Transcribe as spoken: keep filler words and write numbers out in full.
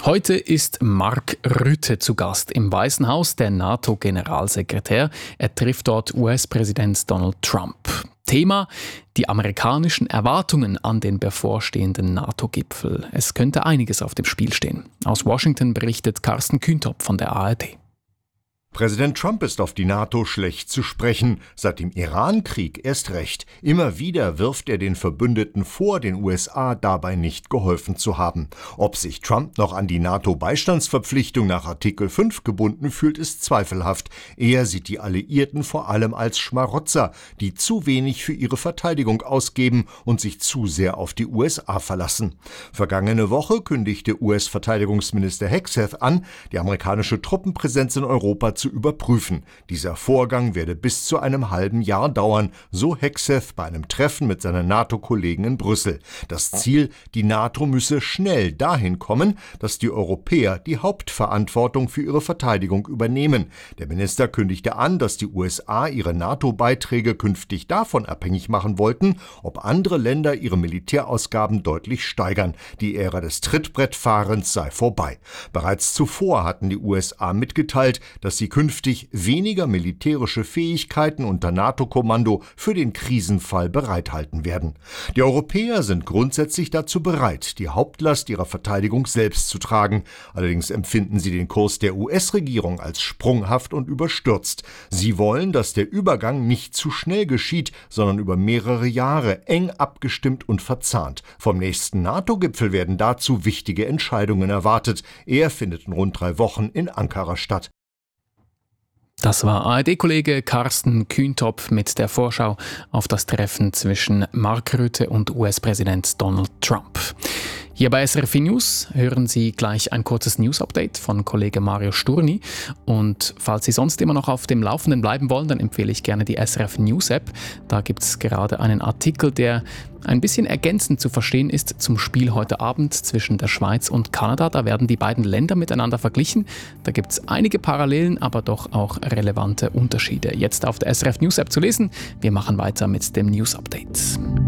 Heute ist Mark Rutte zu Gast im Weißen Haus, der NATO-Generalsekretär. Er trifft dort U S-Präsident Donald Trump. Thema: die amerikanischen Erwartungen an den bevorstehenden NATO-Gipfel. Es könnte einiges auf dem Spiel stehen. Aus Washington berichtet Carsten Kühntop von der A R D. Präsident Trump ist auf die NATO schlecht zu sprechen, seit dem Iran-Krieg erst recht. Immer wieder wirft er den Verbündeten vor, den U S A dabei nicht geholfen zu haben. Ob sich Trump noch an die NATO-Beistandsverpflichtung nach Artikel fünf gebunden fühlt, ist zweifelhaft. Er sieht die Alliierten vor allem als Schmarotzer, die zu wenig für ihre Verteidigung ausgeben und sich zu sehr auf die U S A verlassen. Vergangene Woche kündigte U S-Verteidigungsminister Hegseth an, die amerikanische Truppenpräsenz in Europa zu überprüfen. Dieser Vorgang werde bis zu einem halben Jahr dauern, so Hegseth bei einem Treffen mit seinen NATO-Kollegen in Brüssel. Das Ziel: die NATO müsse schnell dahin kommen, dass die Europäer die Hauptverantwortung für ihre Verteidigung übernehmen. Der Minister kündigte an, dass die U S A ihre NATO-Beiträge künftig davon abhängig machen wollten, ob andere Länder ihre Militärausgaben deutlich steigern. Die Ära des Trittbrettfahrens sei vorbei. Bereits zuvor hatten die U S A mitgeteilt, dass sie künftig weniger militärische Fähigkeiten unter NATO-Kommando für den Krisenfall bereithalten werden. Die Europäer sind grundsätzlich dazu bereit, die Hauptlast ihrer Verteidigung selbst zu tragen. Allerdings empfinden sie den Kurs der U S-Regierung als sprunghaft und überstürzt. Sie wollen, dass der Übergang nicht zu schnell geschieht, sondern über mehrere Jahre eng abgestimmt und verzahnt. Vom nächsten NATO-Gipfel werden dazu wichtige Entscheidungen erwartet. Er findet in rund drei Wochen in Ankara statt. Das war A R D-Kollege Carsten Kühntop mit der Vorschau auf das Treffen zwischen Mark Rutte und U S-Präsident Donald Trump. Hier bei S R F News hören Sie gleich ein kurzes News-Update von Kollege Mario Sturni. Und falls Sie sonst immer noch auf dem Laufenden bleiben wollen, dann empfehle ich gerne die S R F News-App. Da gibt es gerade einen Artikel, der ein bisschen ergänzend zu verstehen ist zum Spiel heute Abend zwischen der Schweiz und Kanada. Da werden die beiden Länder miteinander verglichen. Da gibt es einige Parallelen, aber doch auch relevante Unterschiede. Jetzt auf der S R F News-App zu lesen. Wir machen weiter mit dem News-Update.